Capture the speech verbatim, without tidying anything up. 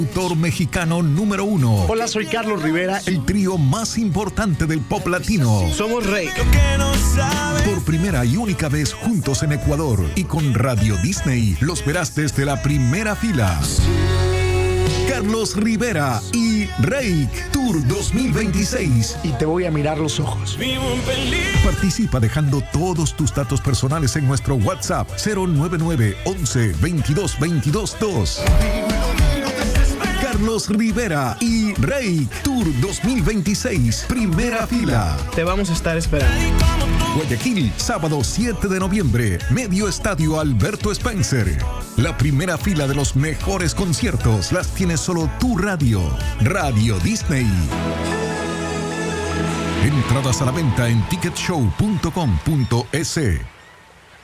Autor mexicano número uno. Hola, soy Carlos Rivera. El trío más importante del pop latino. Somos Rey. Por primera y única vez juntos en Ecuador y con Radio Disney, los verás desde la primera fila. Carlos Rivera y Rake Tour dos mil veintiséis. Y te voy a mirar los ojos. Participa dejando todos tus datos personales en nuestro WhatsApp cero nueve nueve once veintidós veintidós dos. Carlos Rivera y Rake Tour dos mil veintiséis, primera fila. Te vamos a estar esperando. Guayaquil, sábado siete de noviembre, Medio Estadio Alberto Spencer. La primera fila de los mejores conciertos las tiene solo tu radio, Radio Disney. Entradas a la venta en ticket show punto com punto es.